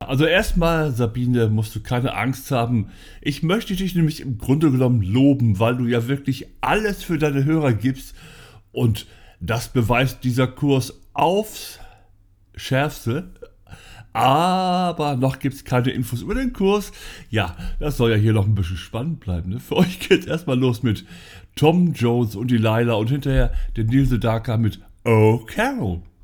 Also erstmal, Sabine, musst du keine Angst haben. Ich möchte dich nämlich im Grunde genommen loben, weil du ja wirklich alles für deine Hörer gibst. Und das beweist dieser Kurs aufs Schärfste. Aber noch gibt es keine Infos über den Kurs. Ja, das soll ja hier noch ein bisschen spannend bleiben. Ne? Für euch geht's erstmal los mit Tom Jones und Delilah und hinterher der Neil Sedaka mit Oh Carol.